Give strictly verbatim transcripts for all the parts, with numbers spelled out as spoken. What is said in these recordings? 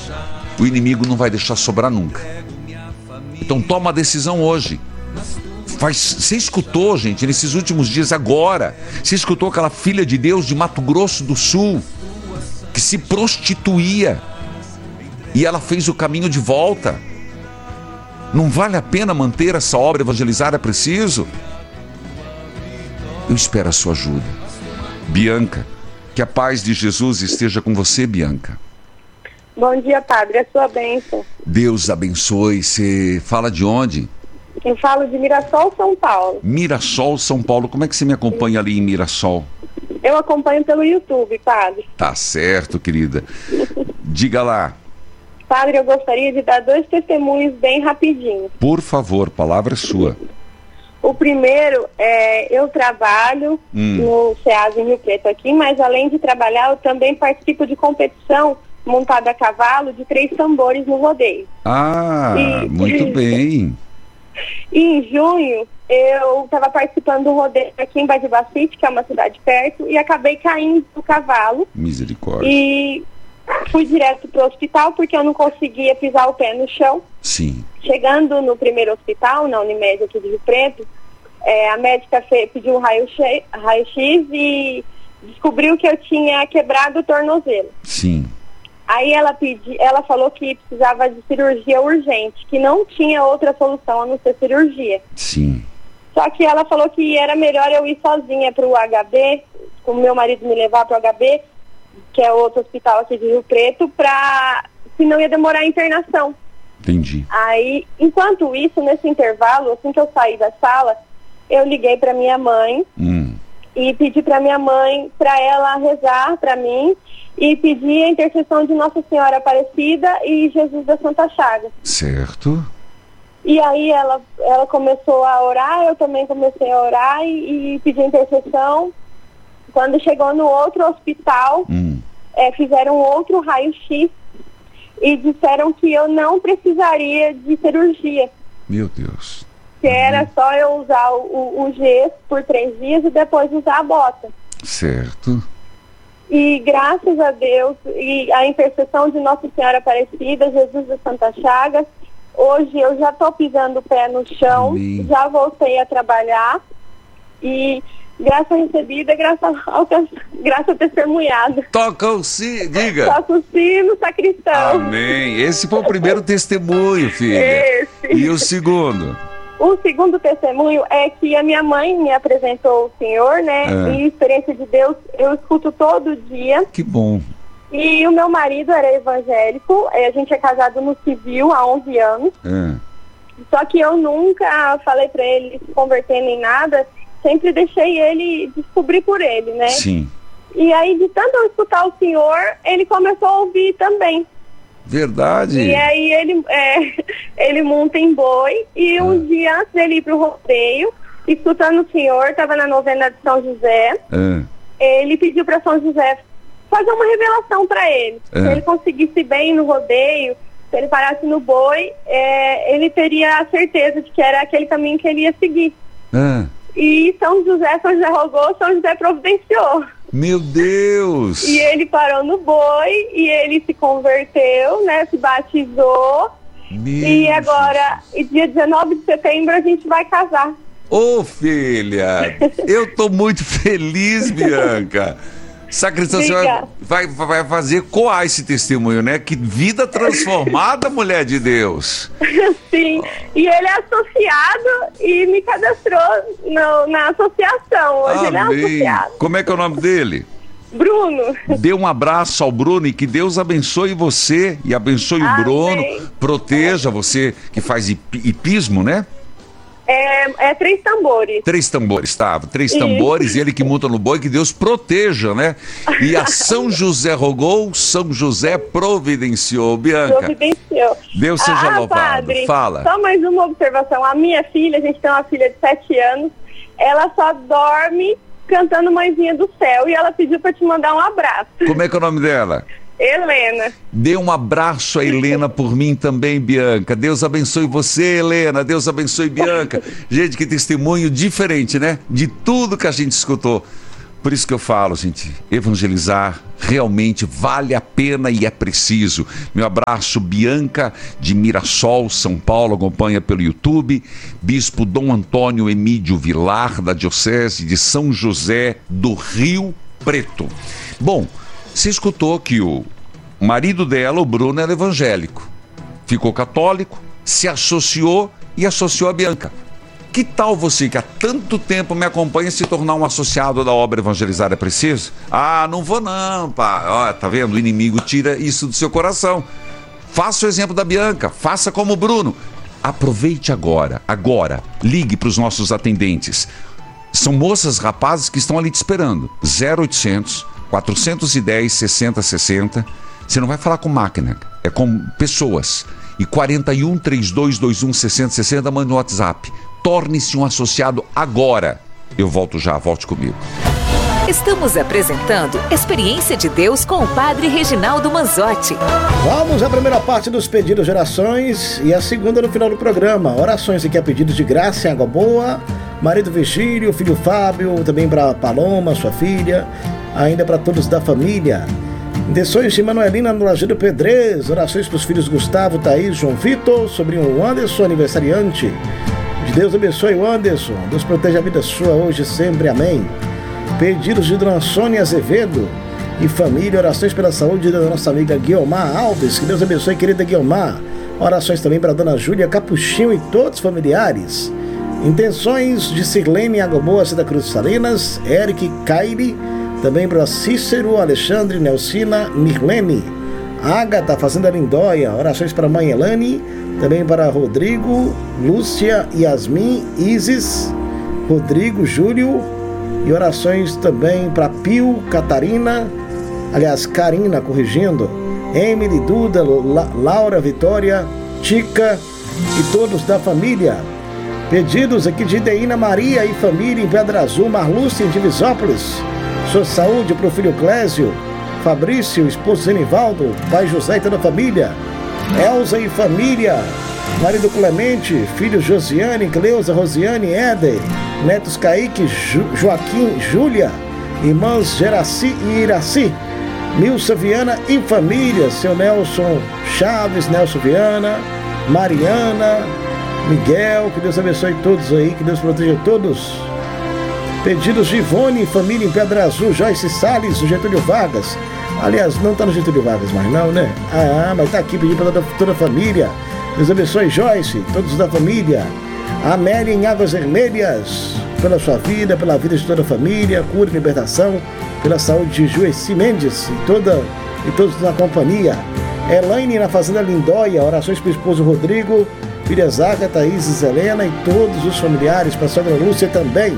o inimigo não vai deixar sobrar nunca. Então toma a decisão hoje. Faz, você escutou, gente, nesses últimos dias agora, você escutou aquela filha de Deus de Mato Grosso do Sul, que se prostituía, e ela fez o caminho de volta. Não vale a pena manter essa obra evangelizada? É preciso? Eu espero a sua ajuda. Bianca, que a paz de Jesus esteja com você, Bianca. Bom dia, padre, a sua bênção. Deus abençoe. Você fala de onde? Eu falo de Mirassol, São Paulo. Mirassol, São Paulo. Como é que você me acompanha ali em Mirassol? Eu acompanho pelo YouTube, padre. Tá certo, querida. Diga lá. Padre, eu gostaria de dar dois testemunhos bem rapidinho. Por favor, palavra é sua. O primeiro é, eu trabalho hum. no SEAS em Rio Preto aqui, mas além de trabalhar, eu também participo de competição montada a cavalo de três tambores no rodeio. Ah, e, muito bem. E em junho, eu estava participando do rodeio aqui em Badibacite, que é uma cidade perto, e acabei caindo do cavalo. Misericórdia. E fui direto para o hospital porque eu não conseguia pisar o pé no chão. Sim. Chegando no primeiro hospital, na Unimed aqui de Rio Preto, é, a médica fez, pediu um raio-x raio e descobriu que eu tinha quebrado o tornozelo. Sim. Aí ela, pedi, ela falou que precisava de cirurgia urgente, que não tinha outra solução a não ser cirurgia. Sim. Só que ela falou que era melhor eu ir sozinha para o H B, com o meu marido me levar para o H B, que é outro hospital aqui de Rio Preto, para se não ia demorar a internação. Entendi. Aí, enquanto isso, nesse intervalo, assim que eu saí da sala, eu liguei para minha mãe hum. e pedi para minha mãe para ela rezar para mim e pedir a intercessão de Nossa Senhora Aparecida e Jesus da Santa Chagas. Certo. E aí ela, ela começou a orar, eu também comecei a orar e, e pedir intercessão. Quando chegou no outro hospital, hum. é, fizeram outro raio-x e disseram que eu não precisaria de cirurgia. Meu Deus. Que era só eu usar o, o gesso por três dias e depois usar a bota. Certo. E graças a Deus e a intercessão de Nossa Senhora Aparecida, Jesus da Santa Chagas, hoje eu já estou pisando o pé no chão, Amém. Já voltei a trabalhar e graça recebida, graça, graça testemunhada. Toca o sino, diga. Toca o sino, sacristão. Amém. Esse foi o primeiro testemunho, filha. Esse. E o segundo? O segundo testemunho é que a minha mãe me apresentou o Senhor, né? É. E experiência de Deus eu escuto todo dia. Que bom. E o meu marido era evangélico, a gente é casado no civil há onze anos. É. Só que eu nunca falei pra ele se converter nem nada, sempre deixei ele descobrir por ele, né? Sim. E aí, de tanto eu escutar o Senhor, ele começou a ouvir também. Verdade. E aí ele, é, ele monta em boi e um ah. dia antes dele ir pro rodeio, escutando o Senhor, estava na novena de São José, ah. ele pediu para São José fazer uma revelação para ele. Ah. Se ele conseguisse bem no rodeio, se ele parasse no boi, é, ele teria a certeza de que era aquele caminho que ele ia seguir. Ah. E São José, São José rogou, São José providenciou. Meu Deus! E ele parou no boi e ele se converteu, né? Se batizou. Meu e agora, Jesus. Dia dezenove de setembro, a gente vai casar. Ô, filha! Eu tô muito feliz, Bianca! Sacristão, você vai, vai, vai fazer coar esse testemunho, né? Que vida transformada, mulher de Deus! Sim, e ele é associado e me cadastrou no, na associação. Hoje ele é associado. Como é que é o nome dele? Bruno. Dê um abraço ao Bruno e que Deus abençoe você e abençoe o Amém. Bruno, proteja você que faz hipismo, né? É, é três tambores. Três tambores, tá? Três tambores, e ele que monta no boi, que Deus proteja, né? E a São José rogou, São José providenciou. Bianca, providenciou. Deus seja ah, louvado. Padre, fala. Só mais uma observação. A minha filha, a gente tem uma filha de sete anos, ela só dorme cantando Mãezinha do Céu, e ela pediu para te mandar um abraço. Como é que é o nome dela? Helena. Dê um abraço a Helena por mim também, Bianca. Deus abençoe você, Helena. Deus abençoe Bianca. Gente, que testemunho diferente, né? De tudo que a gente escutou. Por isso que eu falo, gente, evangelizar realmente vale a pena e é preciso. Meu abraço, Bianca de Mirassol, São Paulo, acompanha pelo YouTube. Bispo Dom Antônio Emídio Vilar, da Diocese de São José do Rio Preto. Bom, você escutou que o marido dela, o Bruno, era evangélico. Ficou católico, se associou e associou a Bianca. Que tal você, que há tanto tempo me acompanha, se tornar um associado da obra Evangelizar é Preciso? Ah, não vou não, pá. Ó, tá vendo? O inimigo tira isso do seu coração. Faça o exemplo da Bianca, faça como o Bruno. Aproveite agora, agora. Ligue para os nossos atendentes. São moças, rapazes que estão ali te esperando. zero oitocentos, quatrocentos e dez, sessenta sessenta. Você não vai falar com máquina, é com pessoas. E quarenta e um, trinta e dois, vinte e um, sessenta sessenta, manda no WhatsApp. Torne-se um associado agora. Eu volto já, volte comigo. Estamos apresentando Experiência de Deus com o Padre Reginaldo Manzotti. Vamos à primeira parte dos pedidos de orações e a segunda no final do programa. Orações aqui a pedidos de graça e água boa. Marido Virgílio, filho Fábio, também para Paloma, sua filha, ainda para todos da família. Intenções de Manuelina no Lajeado Pedrez. Orações para os filhos Gustavo, Thaís, João Vitor, sobrinho Anderson, aniversariante. De Deus abençoe o Anderson, Deus proteja a vida sua hoje e sempre, amém. Pedidos de Dona Sônia Azevedo e família, orações pela saúde da nossa amiga Guiomar Alves, que Deus abençoe, querida Guiomar. Orações também para Dona Júlia Capuchinho e todos os familiares. Intenções de Sirlene Água Boa, Santa Cruz de Salinas, Eric Caire, também para Cícero, Alexandre, Nelcina, Mirlene, Ágata, Fazenda Lindóia, orações para mãe Elane, também para Rodrigo, Lúcia, Yasmin, Isis, Rodrigo, Júlio, e orações também para Pio, Catarina, aliás, Karina, corrigindo, Emily, Duda, La- Laura, Vitória, Tica e todos da família. Pedidos aqui de Ideína Maria e família em Pedra Azul, Marlúcia em Divisópolis. Sua saúde para o filho Clésio, Fabrício, esposo Zenivaldo, pai José e toda a família. Elza e família, marido Clemente, filhos Josiane, Cleusa, Rosiane, Éder, netos Kaique, Ju, Joaquim, Júlia, irmãs Geraci e Iraci, Milsa Viana e família, seu Nelson Chaves, Nelson Viana, Mariana, Miguel, que Deus abençoe todos aí, que Deus proteja todos. Pedidos de Ivone e família em Pedra Azul, Joyce Salles, o Getúlio Vargas. Aliás, não está no Getúlio Vargas mais não, né? Ah, mas está aqui pedindo para toda, toda a família. Deus abençoe Joyce, todos da família. Amélia em Águas Vermelhas, pela sua vida, pela vida de toda a família, cura e libertação, pela saúde de Juicy Mendes e, toda, e todos na companhia. Elaine na Fazenda Lindóia, orações para o esposo Rodrigo, filha Zaga, Thaís, Helena e todos os familiares, para a sogra Lúcia também.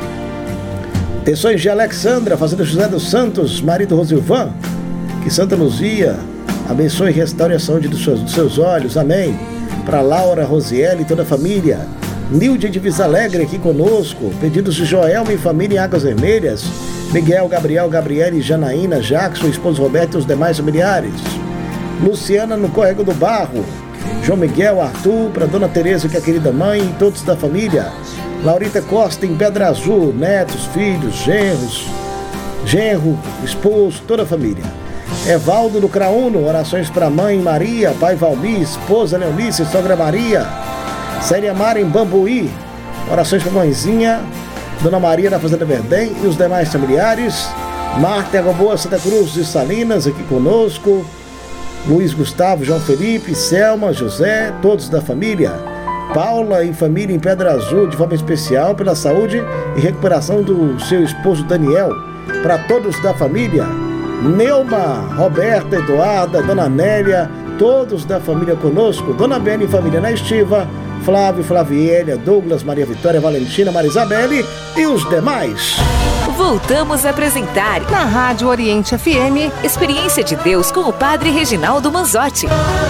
Intenções de Alexandra, Fazenda José dos Santos, marido Rosilvan, que Santa Luzia abençoe e restaure a saúde dos seus, dos seus olhos, amém. Para Laura, Rosiele e toda a família. Nilde de Visa Alegre aqui conosco, pedidos de Joelma e família em Águas Vermelhas, Miguel, Gabriel, Gabriele, Janaína, Jackson, esposo Roberto e os demais familiares. Luciana no Córrego do Barro, João Miguel, Arthur, para Dona Tereza, que é a querida mãe, e todos da família. Laurita Costa em Pedra Azul, netos, filhos, genros, genro, esposo, toda a família. Evaldo do Crauno, orações para mãe Maria, pai Valmir, esposa Leonice, sogra Maria. Célia Mara em Bambuí, orações para mãezinha, Dona Maria da Fazenda Verdém e os demais familiares. Marta Água Boa, Santa Cruz de Salinas aqui conosco. Luiz Gustavo, João Felipe, Selma, José, todos da família. Paula e família em Pedra Azul, de forma especial, pela saúde e recuperação do seu esposo Daniel. Para todos da família. Neuma, Roberta, Eduarda, Dona Amélia, todos da família conosco. Dona Bela e família na Estiva. Flávio, Flavielia, Douglas, Maria Vitória, Valentina, Maria Isabelle e os demais. Voltamos a apresentar na Rádio Oriente F M, Experiência de Deus com o Padre Reginaldo Manzotti.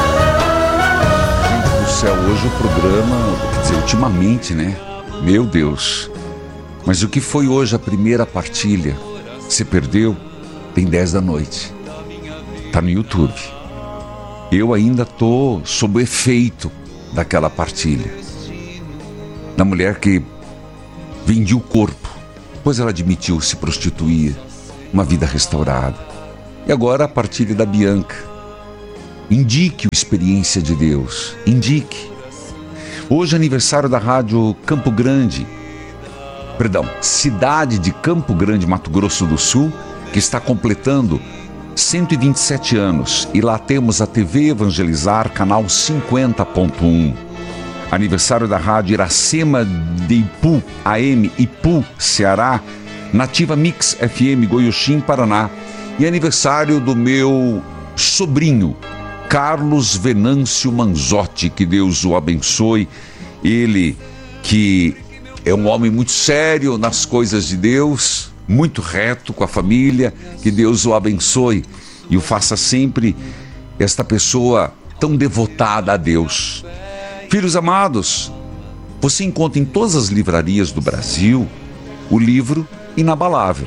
Céu, hoje o programa, quer dizer, ultimamente, né? Meu Deus. Mas o que foi hoje a primeira partilha? Você perdeu? Tem dez da noite. Tá no YouTube. Eu ainda tô sob o efeito daquela partilha. Da mulher que vendia o corpo pois ela admitiu se prostituir, uma vida restaurada. E agora a partilha da Bianca. Indique a experiência de Deus, indique. Hoje é aniversário da Rádio Campo Grande, perdão, cidade de Campo Grande, Mato Grosso do Sul, que está completando cento e vinte e sete anos. E lá temos a T V Evangelizar, canal cinquenta ponto um. Aniversário da Rádio Iracema de Ipu, A M, Ipu, Ceará, Nativa Mix F M, Goiuxim, Paraná. E aniversário do meu sobrinho, Carlos Venâncio Manzotti, que Deus o abençoe. Ele que é um homem muito sério nas coisas de Deus, muito reto com a família, que Deus o abençoe e o faça sempre esta pessoa tão devotada a Deus. Filhos amados, você encontra em todas as livrarias do Brasil o livro Inabalável.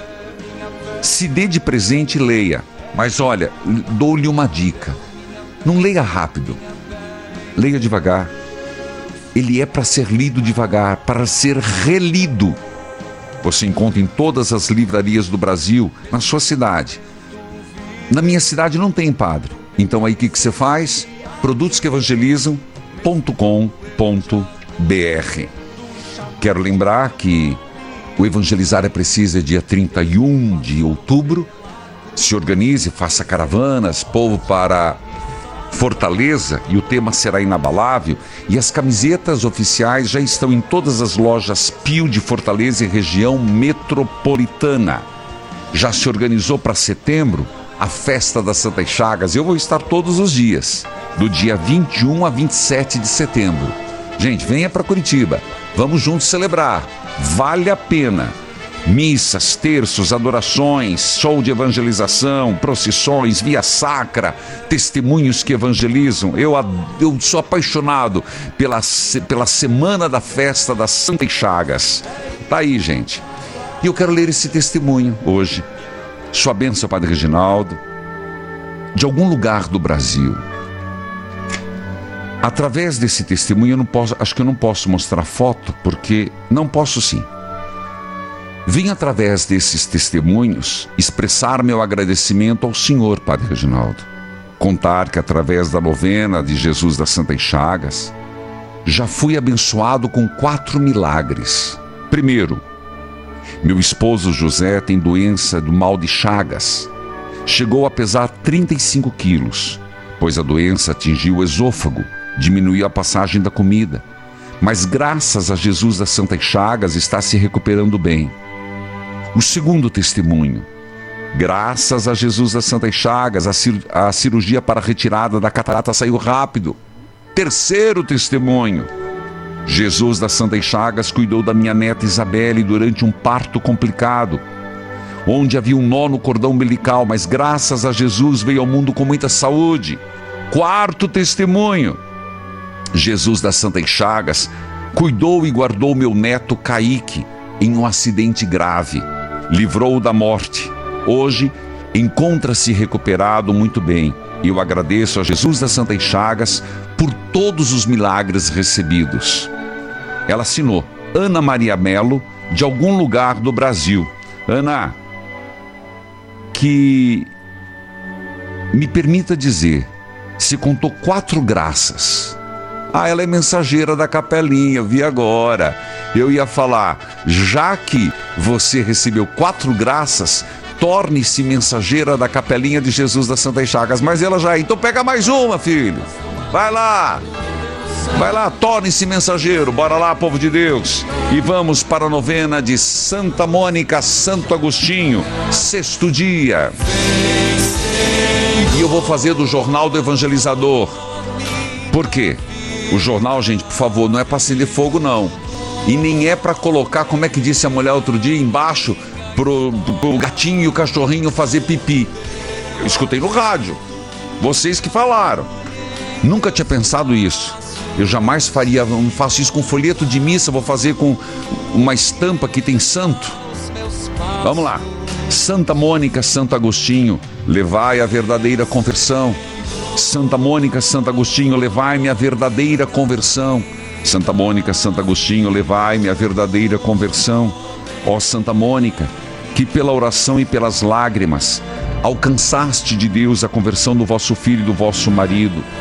Se dê de presente e leia, mas olha, dou-lhe uma dica: não leia rápido, leia devagar. Ele é para ser lido devagar, para ser relido. Você encontra em todas as livrarias do Brasil, na sua cidade. Na minha cidade não tem, padre. Então aí o que, que você faz? produtos que evangelizam ponto com ponto b r. Quero lembrar que o Evangelizar é Preciso é dia trinta e um de outubro. Se organize, faça caravanas, povo para Fortaleza, e o tema será inabalável. E as camisetas oficiais já estão em todas as lojas Pio de Fortaleza e região metropolitana. Já se organizou para setembro a festa das Santas Chagas. Eu vou estar todos os dias, do dia vinte e um a vinte e sete de setembro. Gente, venha para Curitiba, vamos juntos celebrar, vale a pena. Missas, terços, adorações, show de evangelização, procissões, via sacra, testemunhos que evangelizam. Eu, eu sou apaixonado pela, pela semana da festa das Santas Chagas. Tá aí, gente. E eu quero ler esse testemunho hoje. Sua bênção, Padre Reginaldo, de algum lugar do Brasil. Através desse testemunho, eu não posso, acho que eu não posso mostrar foto, porque não posso sim. Vim através desses testemunhos expressar meu agradecimento ao Senhor, Padre Reginaldo. Contar que através da novena de Jesus das Santas Chagas, já fui abençoado com quatro milagres. Primeiro, meu esposo José tem doença do mal de Chagas. Chegou a pesar trinta e cinco quilos, pois a doença atingiu o esôfago, diminuiu a passagem da comida. Mas graças a Jesus das Santas Chagas está se recuperando bem. O segundo testemunho: graças a Jesus das Santas Chagas, a, cir- a cirurgia para a retirada da catarata saiu rápido. Terceiro testemunho: Jesus das Santas Chagas cuidou da minha neta Isabelle durante um parto complicado, onde havia um nó no cordão umbilical, mas graças a Jesus veio ao mundo com muita saúde. Quarto testemunho: Jesus das Santas Chagas cuidou e guardou meu neto Kaique em um acidente grave, livrou-o da morte. Hoje encontra-se recuperado muito bem. Eu agradeço a Jesus das Santas Chagas por todos os milagres recebidos. Ela assinou Ana Maria Melo, de algum lugar do Brasil. Ana, que me permita dizer, se contou quatro graças. Ah, ela é mensageira da capelinha, eu vi agora. Eu ia falar, já que você recebeu quatro graças, torne-se mensageira da capelinha de Jesus das Santas Chagas. Mas ela já é, então pega mais uma, filho. Vai lá, vai lá, torne-se mensageiro. Bora lá, povo de Deus. E vamos para a novena de Santa Mônica, Santo Agostinho, sexto dia. E eu vou fazer do Jornal do Evangelizador. Por quê? O jornal, gente, por favor, não é para acender fogo, não. E nem é para colocar, como é que disse a mulher outro dia, embaixo, pro, pro gatinho e o cachorrinho fazer pipi. Eu escutei no rádio. Vocês que falaram. Nunca tinha pensado isso. Eu jamais faria, não faço isso com folheto de missa, vou fazer com uma estampa que tem santo. Vamos lá. Santa Mônica, Santo Agostinho, levai a verdadeira conversão. Santa Mônica, Santo Agostinho, levai-me a verdadeira conversão. Santa Mônica, Santo Agostinho, levai-me a verdadeira conversão. Ó Santa Mônica, que pela oração e pelas lágrimas alcançaste de Deus a conversão do vosso filho e do vosso marido,